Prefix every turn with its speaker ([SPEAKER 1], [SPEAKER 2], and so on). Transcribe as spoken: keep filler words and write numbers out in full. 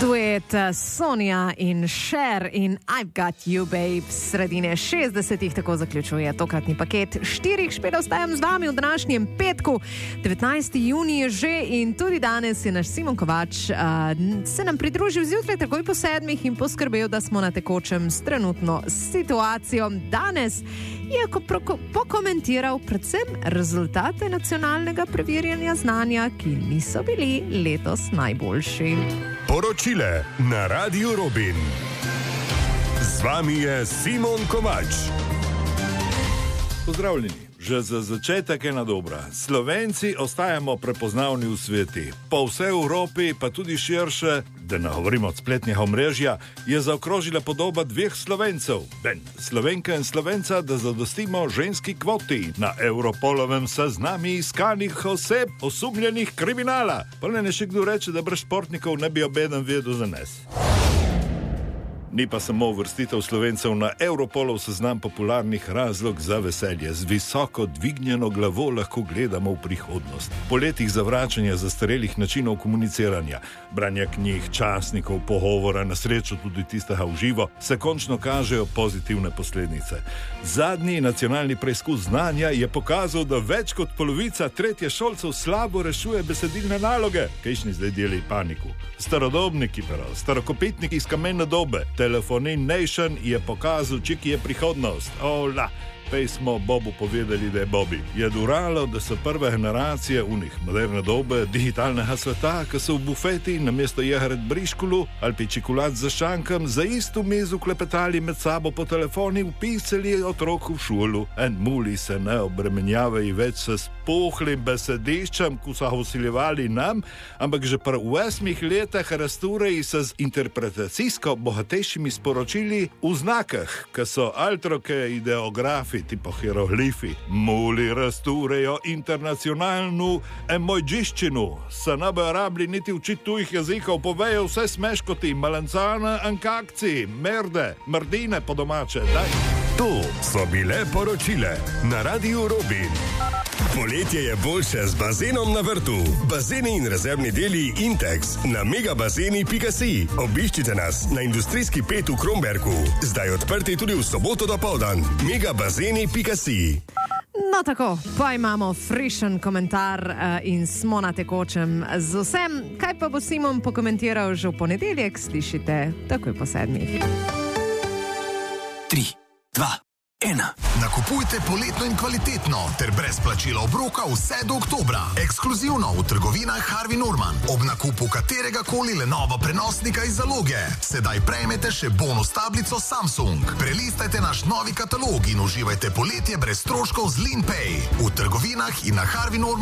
[SPEAKER 1] Duet Sonja in Cher in I've Got You Babe sredine šestdesetih tako zaključuje tokratni paket štirih. Špela ostajam z vami v današnjem petku, devetnajsti junij je že in tudi danes je naš Simon Kovač uh, se nam pridružil zjutraj takoj po sedmih in poskrbel, da smo na tekočem s trenutno situacijo. Danes je pokomentiral predvsem rezultate nacionalnega preverjanja znanja, ki niso bili letos najboljši.
[SPEAKER 2] Poročile na Radiu Robin. Z vami je Simon Kovač.
[SPEAKER 3] Pozdravljeni. Že za začetek ena dobra. Slovenci ostajamo prepoznavni v sveti. Po vsej Evropi, pa tudi širše, da ne govorimo od spletnega omrežja, je zaokrožila podoba dveh Slovencev. Ben, Slovenka in Slovenca, da zadostimo ženski kvoti na Europolovem seznamu iskanih oseb osumljenih kriminala. Pa ne še kdo reče, da brez športnikov ne bi obeden vedel za nas. Ni pa samo uvrstitev Slovencev na Europolov seznam popularnih razlog za veselje. Z visoko dvignjeno glavo lahko gledamo v prihodnost. Po letih zavračanja zastarelih načinov komuniciranja, branja knjig, časnikov, pogovora, na srečo tudi tistega v živo, se končno kažejo pozitivne posledice. Zadnji nacionalni preizkus znanja je pokazal, da več kot polovica tretješolcev slabo rešuje besedilne naloge. Kajšni zdaj deli paniku? Starodobniki, pero, starokopitniki iz kamene dobe. Telefonin Nation je pokazal, čiki je prihodnost. Ola, pej smo Bobu povedali, da je Bobi. Je duralo, da so prve generacije unih moderne dobe digitalnega sveta, ki so v bufeti namesto jehret briškulu ali pa čikulat za šankom za isto mizo klepetali med sabo po telefoni, upisali otroku v šolu. En muli se ne obremenjavajo več s pohlim besediščem, ko so usiljevali nam, ampak že pri osmih letih rastureji se z interpretacijsko bogatejšimi sporočili v znakah, ki so altroke ideografi, tipo hieroglifi. Muli rasturejo internacionalnu emojžiščinu. Se ne bojo rabili niti učiti tujih jezikov, povejo vse smeškoti, malancane, ankakci, merde, mrdine po domače. Daj.
[SPEAKER 2] To so bile poročile na Radiu Robin. Poletje je boljše z bazenom na vrtu. Bazeni in rezervni deli Intex na megabazeni pika si. Obiščite nas na industrijski pet v Kromberku. Zdaj odprti tudi v soboto dopoldan. megabazeni pika si.
[SPEAKER 1] No tako, pa imamo frišen komentar uh, in smo na tekočem z vsem. Kaj pa bo Simon pokomentiral že v ponedeljek, slišite takoj po sedmih.
[SPEAKER 4] Tri, dva, ena.
[SPEAKER 5] Nakupujte poletno in kvalitetno ter brez plačila obroka vse do oktobra. Ekskluzivno v trgovinah Harvey Norman. Ob nakupu katerega koli Lenovo prenosnika iz zaloge sedaj prejmete še bonus tablico Samsung. Prelistajte naš novi katalog in uživajte poletje brez stroškov z LeanPay. V trgovinah in na Harvey Norman